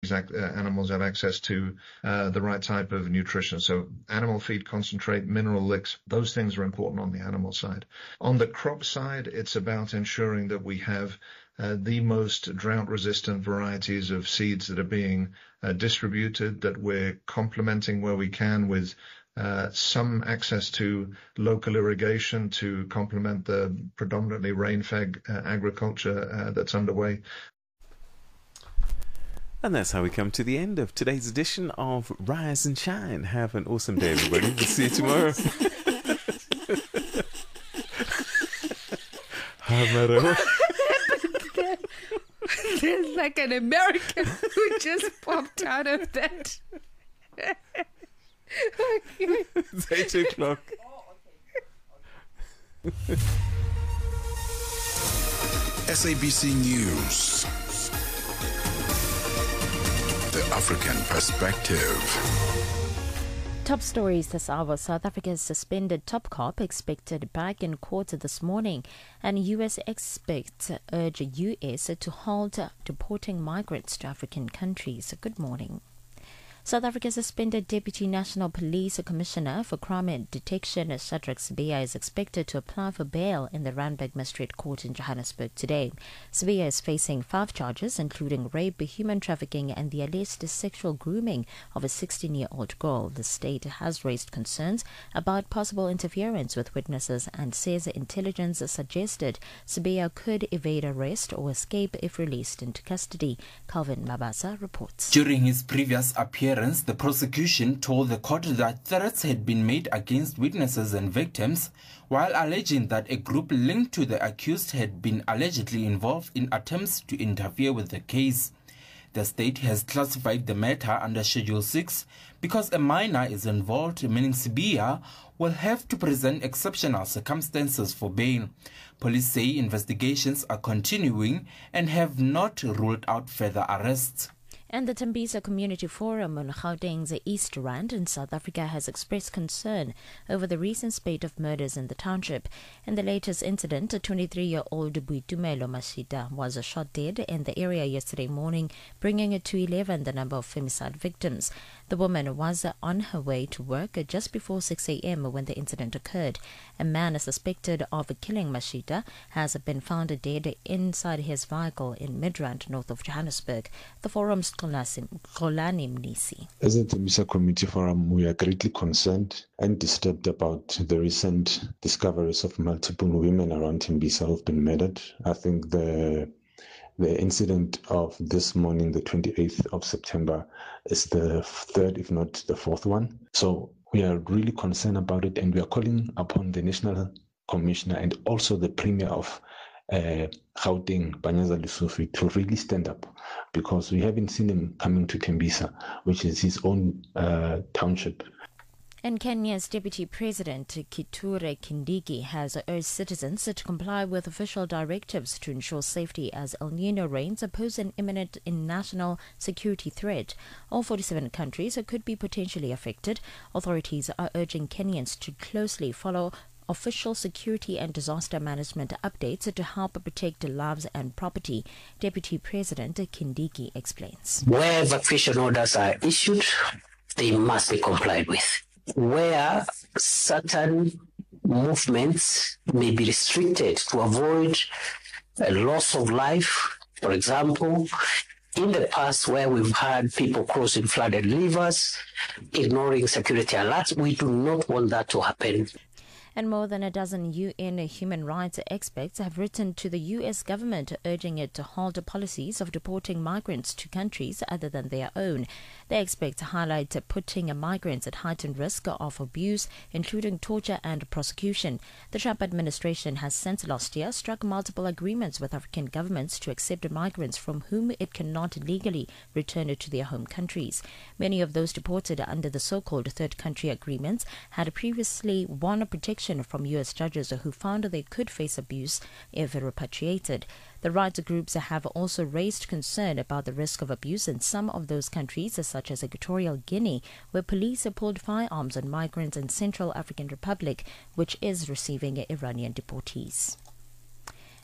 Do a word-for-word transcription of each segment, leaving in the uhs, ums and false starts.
these uh, animals have access to uh, the right type of nutrition. So animal feed concentrate, mineral licks, those things are important on the animal side. On the crop side, it's about ensuring that we have Uh, the most drought-resistant varieties of seeds that are being uh, distributed, that we're complementing where we can with uh, some access to local irrigation to complement the predominantly rain-fed uh, agriculture uh, that's underway. And that's how we come to the end of today's edition of Rise and Shine. Have an awesome day, everybody. We'll see you tomorrow. There's like an American who just popped out of that. Okay. It's eight o'clock. Oh, okay. S A B C News. The African Perspective. Top stories this hour. South Africa's suspended top cop expected back in court this morning, and U S experts urge U S to halt deporting migrants to African countries. Good morning. South Africa's suspended Deputy National Police Commissioner for Crime Detection, Shadrack Sibiya, is expected to apply for bail in the Randburg Magistrate Court in Johannesburg today. Sibiya is facing five charges, including rape, human trafficking, and the alleged sexual grooming of a sixteen-year-old girl. The state has raised concerns about possible interference with witnesses and says intelligence suggested Sibiya could evade arrest or escape if released into custody. Calvin Mabasa reports. During his previous appearance, the prosecution told the court that threats had been made against witnesses and victims, while alleging that a group linked to the accused had been allegedly involved in attempts to interfere with the case. The state has classified the matter under Schedule six because a minor is involved, meaning Sibiya will have to present exceptional circumstances for bail. Police say investigations are continuing and have not ruled out further arrests. And the Tembisa Community Forum on Gauteng's East Rand in South Africa has expressed concern over the recent spate of murders in the township. In the latest incident, a twenty-three-year-old Boitumelo Mashita was shot dead in the area yesterday morning, bringing it to eleven the number of femicide victims. The woman was on her way to work just before six a.m. when the incident occurred. A man suspected of killing Mashita has been found dead inside his vehicle in Midrand, north of Johannesburg. The forum's Xolani Mnisi. As a Tembisa Community Forum, we are greatly concerned and disturbed about the recent discoveries of multiple women around Tembisa who have been murdered. I think the The incident of this morning, the twenty-eighth of September, is the third, if not the fourth one. So we are really concerned about it, and we are calling upon the National Commissioner and also the Premier of uh, Gauteng, Panyaza Lesufi, to really stand up, because we haven't seen him coming to Tembisa, which is his own uh, township. And Kenya's Deputy President Kithure Kindiki has urged citizens to comply with official directives to ensure safety as El Nino rains pose an imminent national security threat. All forty-seven countries could be potentially affected. Authorities are urging Kenyans to closely follow official security and disaster management updates to help protect lives and property. Deputy President Kindiki explains. Where evacuation orders are issued, they must be complied with. Where certain movements may be restricted to avoid a loss of life, for example, in the past where we've had people crossing flooded rivers, ignoring security alerts, we do not want that to happen. And more than a dozen U N human rights experts have written to the U S government urging it to halt policies of deporting migrants to countries other than their own. The experts highlight putting migrants at heightened risk of abuse, including torture and prosecution. The Trump administration has since last year struck multiple agreements with African governments to accept migrants from whom it cannot legally return to their home countries. Many of those deported under the so-called third country agreements had previously won protection from U S judges who found they could face abuse if repatriated. The rights groups have also raised concern about the risk of abuse in some of those countries, such as Equatorial Guinea, where police pulled firearms on migrants, in Central African Republic, which is receiving Iranian deportees.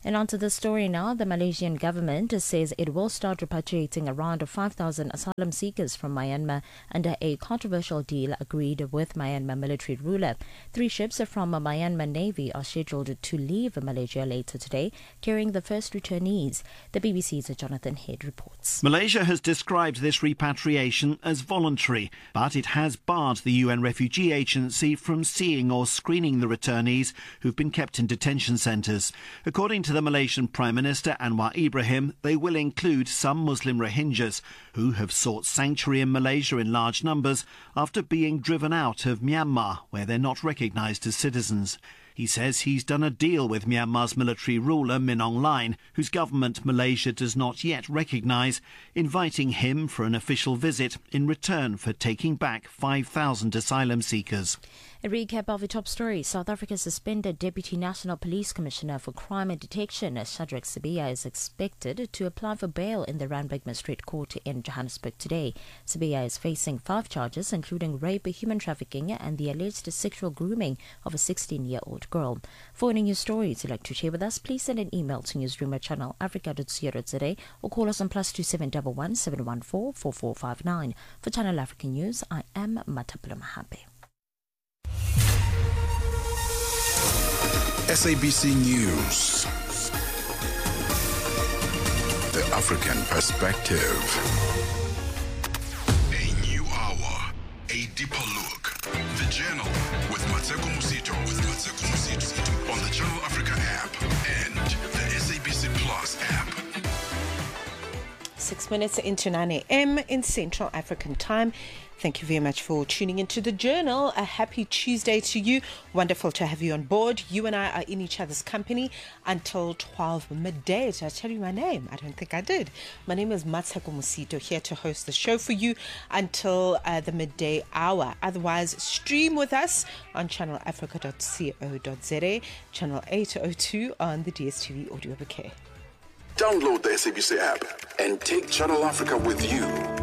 And onto the story now. The Malaysian government says it will start repatriating around five thousand asylum seekers from Myanmar under a controversial deal agreed with Myanmar military ruler. Three ships from the Myanmar Navy are scheduled to leave Malaysia later today, carrying the first returnees. The B B C's Jonathan Head reports. Malaysia has described this repatriation as voluntary, but it has barred the U N Refugee Agency from seeing or screening the returnees who've been kept in detention centres. According to the Malaysian Prime Minister Anwar Ibrahim, they will include some Muslim Rohingyas who have sought sanctuary in Malaysia in large numbers after being driven out of Myanmar, where they're not recognised as citizens. He says he's done a deal with Myanmar's military ruler Min Aung Hlaing, whose government Malaysia does not yet recognise, inviting him for an official visit in return for taking back five thousand asylum seekers. A recap of the top stories. South Africa suspended Deputy National Police Commissioner for Crime and Detection, Shadrack Sibiya, is expected to apply for bail in the Randburg Magistrate Court in Johannesburg today. Sibiya is facing five charges, including rape, human trafficking, and the alleged sexual grooming of a sixteen-year-old girl. For any news stories you'd like to share with us, please send an email to newsroom at channel africa dot co dot za or call us on plus two seven one one seven one four four four five nine. For Channel Africa News, I am Matapula Mahape. S A B C News. The African Perspective. A new hour, a deeper look. The Journal with Mateko Musito, with Mateko Musito on the Channel Africa app and the S A B C Plus app. Six minutes into nine a.m. in Central African Time. Thank you very much for tuning into the Journal. A happy Tuesday to you. Wonderful to have you on board. You and I are in each other's company until twelve midday. Did I tell you my name? I don't think I did. My name is Mateko Musito, here to host the show for you until uh, the midday hour. Otherwise, stream with us on channel africa dot co dot za, channel eight oh two on the D S T V audio bouquet. Download the S A B C app and take Channel Africa with you